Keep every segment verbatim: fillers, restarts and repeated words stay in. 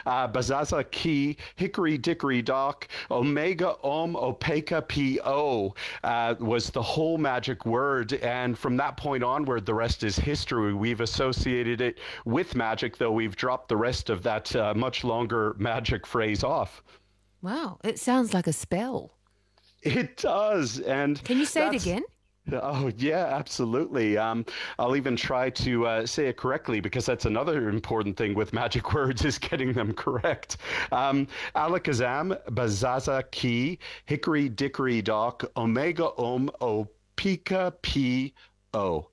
uh, Bazaza Ki, Hickory Dickory Dock, Omega Om Opeka Po uh, was the whole magic word. And from that point onward, the rest is history. We've associated it with magic, though we've dropped the rest of that uh, much longer magic phrase off. Wow, it sounds like a spell. It does. And Can you say it that's again? Oh, yeah, absolutely. Um, I'll even try to uh, say it correctly because that's another important thing with magic words is getting them correct. Um, Alakazam, Bazaza Ki, Hickory Dickory Dock, Omega Om O Pika P O.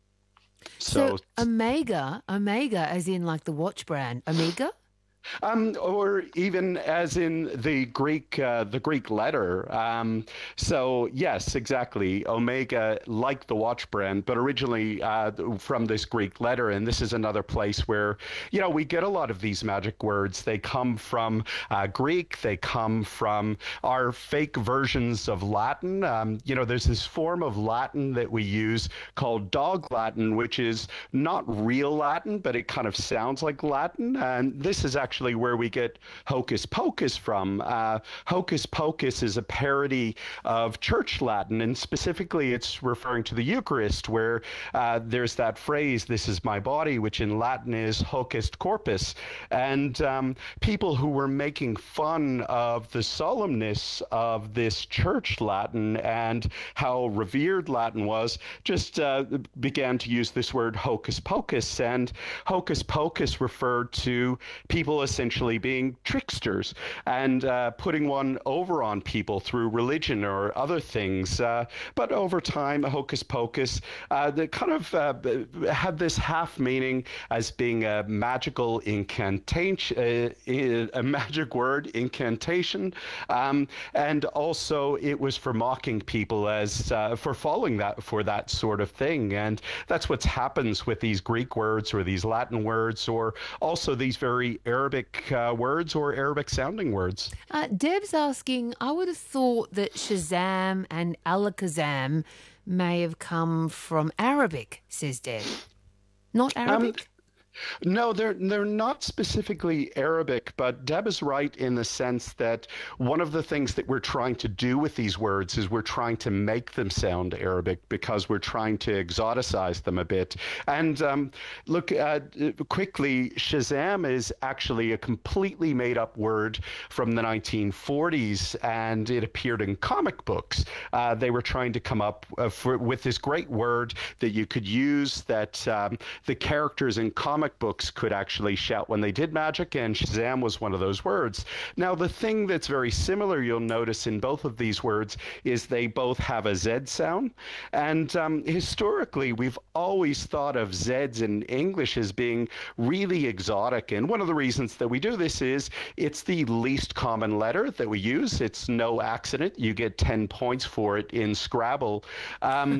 So So Omega, Omega as in like the watch brand, Omega? Um, or even as in the Greek, uh, the Greek letter. Um, so yes, exactly. Omega, like the watch brand, but originally uh, from this Greek letter. And this is another place where, you know, we get a lot of these magic words. They come from uh, Greek. They come from our fake versions of Latin. Um, you know, there's this form of Latin that we use called dog Latin, which is not real Latin, but it kind of sounds like Latin. And this is actually where we get Hocus Pocus from. Uh, Hocus Pocus is a parody of Church Latin, and specifically it's referring to the Eucharist, where uh, there's that phrase, "This is my body," which in Latin is Hocus Corpus. And um, people who were making fun of the solemnness of this Church Latin and how revered Latin was just uh, began to use this word Hocus Pocus. And Hocus Pocus referred to people essentially being tricksters and uh, putting one over on people through religion or other things. Uh, but over time, Hocus Pocus, uh, they kind of uh, had this half meaning as being a magical incantation, uh, a magic word, incantation. Um, and also it was for mocking people as uh, for falling that for that sort of thing. And that's what happens with these Greek words or these Latin words or also these very Arabic uh, words or Arabic sounding words. Uh, Deb's asking, I would have thought that Shazam and Alakazam may have come from Arabic, says Deb. Not Arabic? Um, No, they're they're not specifically Arabic, but Deb is right in the sense that one of the things that we're trying to do with these words is we're trying to make them sound Arabic because we're trying to exoticize them a bit. And um, look, uh, quickly, Shazam is actually a completely made-up word from the nineteen forties, and it appeared in comic books. Uh, they were trying to come up uh, for, with this great word that you could use that um, the characters in comic books could actually shout when they did magic, and Shazam was one of those words. Now, the thing that's very similar, you'll notice in both of these words, is they both have a Z sound. And um, historically, we've always thought of Zs in English as being really exotic. And one of the reasons that we do this is it's the least common letter that we use. It's no accident. You get ten points for it in Scrabble. Um,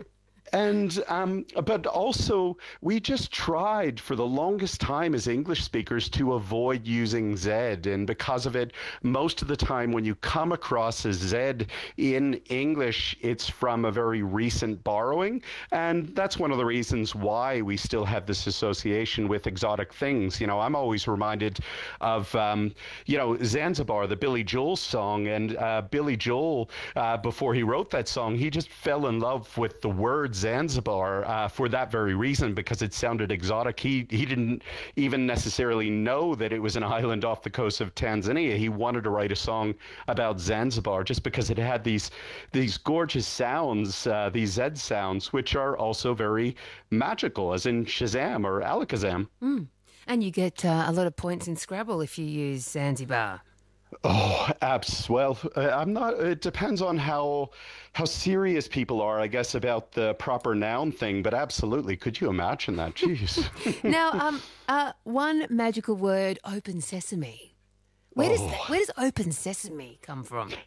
And, um, but also, we just tried for the longest time as English speakers to avoid using Z. And because of it, most of the time when you come across a Z in English, it's from a very recent borrowing. And that's one of the reasons why we still have this association with exotic things. You know, I'm always reminded of, um, you know, Zanzibar, the Billy Joel song. And uh, Billy Joel, uh, before he wrote that song, he just fell in love with the words Zanzibar uh, for that very reason, because it sounded exotic. He he didn't even necessarily know that it was an island off the coast of Tanzania. He wanted to write a song about Zanzibar just because it had these these gorgeous sounds, uh, these Z sounds, which are also very magical, as in Shazam or Alakazam. Mm. And you get uh, a lot of points in Scrabble if you use Zanzibar. Oh, abs. Well, uh, I'm not. It depends on how how serious people are, I guess, about the proper noun thing. But absolutely, could you imagine that? Jeez. Now, um, uh, one magical word, open sesame. Where does Oh. that, where does open sesame come from?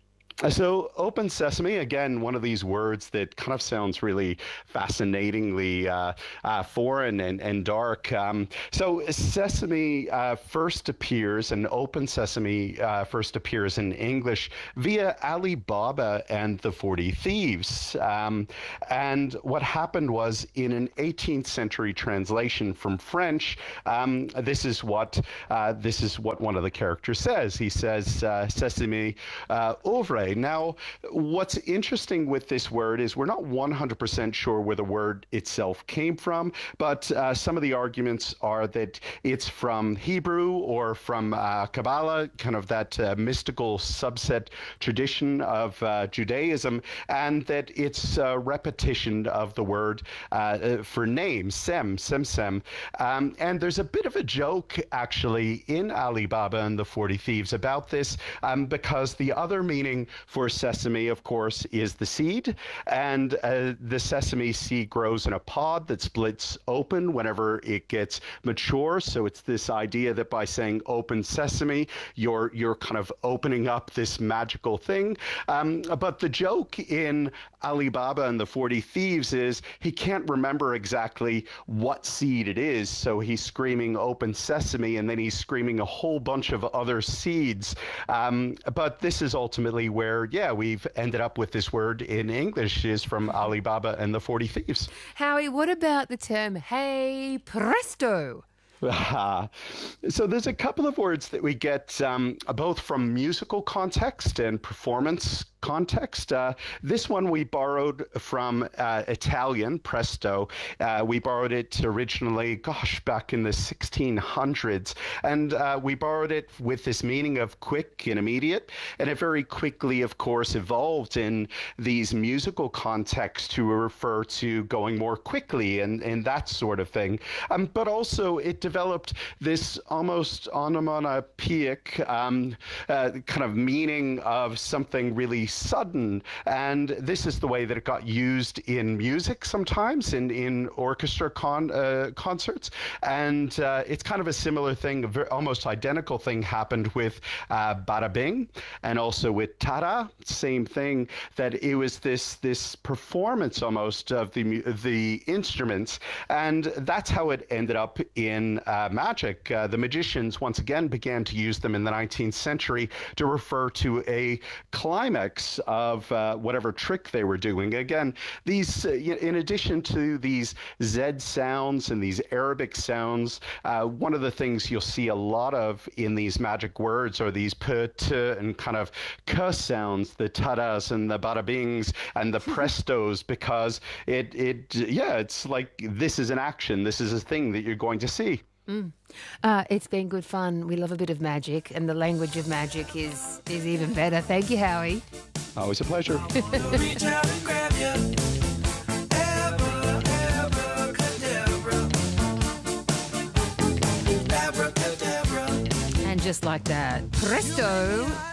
So, open sesame, again, one of these words that kind of sounds really fascinatingly uh, uh, foreign and, and dark. Um, so, sesame uh, first appears, and open sesame uh, first appears in English via Ali Baba and the forty Thieves. Um, and what happened was, in an eighteenth century translation from French, um, this is what uh, this is what one of the characters says. He says, uh, "Sesame, uh, ouvre." Now, what's interesting with this word is we're not one hundred percent sure where the word itself came from, but uh, some of the arguments are that it's from Hebrew or from uh, Kabbalah, kind of that uh, mystical subset tradition of uh, Judaism, and that it's a repetition of the word uh, for name, Sem, Sem Sem. Um, and there's a bit of a joke, actually, in Ali Baba and the forty Thieves about this, um, because the other meaning for sesame, of course, is the seed, and uh, the sesame seed grows in a pod that splits open whenever it gets mature. So it's this idea that by saying open sesame, you're you're kind of opening up this magical thing. Um, but the joke in Ali Baba and the forty Thieves is he can't remember exactly what seed it is, so he's screaming open sesame, and then he's screaming a whole bunch of other seeds. Um, but this is ultimately where yeah, we've ended up with this word in English is from Ali Baba and the forty Thieves. Howie, what about the term, hey, presto? So there's a couple of words that we get um, both from musical context and performance context. Uh, this one we borrowed from uh, Italian, presto. Uh, we borrowed it originally, gosh, back in the sixteen hundreds. And uh, we borrowed it with this meaning of quick and immediate. And it very quickly, of course, evolved in these musical contexts to refer to going more quickly and, and that sort of thing. Um, but also it developed this almost onomatopoeic um, uh, kind of meaning of something really sudden, and this is the way that it got used in music sometimes, in in orchestra con, uh, concerts, and uh, it's kind of a similar thing, a very, almost identical thing happened with uh, Bada Bing, and also with Tada, same thing, that it was this this performance almost of the the instruments, and that's how it ended up in uh, magic. Uh, the magicians once again began to use them in the nineteenth century to refer to a climax of uh, whatever trick they were doing. Again, these, uh, in addition to these Z sounds and these Arabic sounds, uh, one of the things you'll see a lot of in these magic words are these p, t, and kind of k sounds, the tadas and the bada bings and the prestos, because it, it, yeah, it's like this is an action, this is a thing that you're going to see. Mm. Uh, it's been good fun. We love a bit of magic, and the language of magic is is even better. Thank you, Howie. Always a pleasure. Reach out and grab you. Abra, abracadabra. Abracadabra. And just like that, presto.